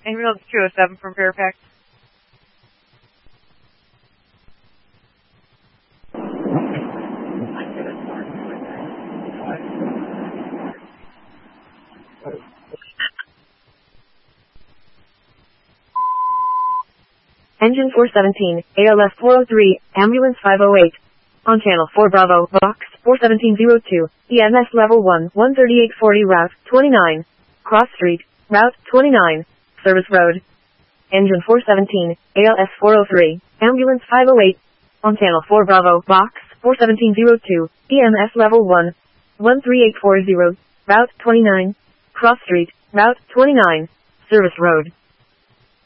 Ambulance 207 from Fairfax. Engine 417, ALS 403, Ambulance 508. On Channel 4 Bravo, Box 41702, EMS Level 1, 13840 Route 29. Cross Street, Route 29, Service Road. Engine 417, ALS 403, Ambulance 508. On Channel 4 Bravo, Box 41702, EMS Level 1, 13840, Route 29. Cross Street, Route 29, Service Road.